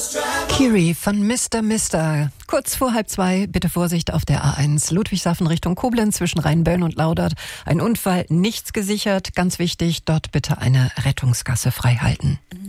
Kiri von Mr. Mister. Kurz vor 1:30, bitte Vorsicht auf der A1 Ludwigshafen Richtung Koblenz zwischen Rheinböllen und Laudert. Ein Unfall, nichts gesichert. Ganz wichtig, dort bitte eine Rettungsgasse frei halten.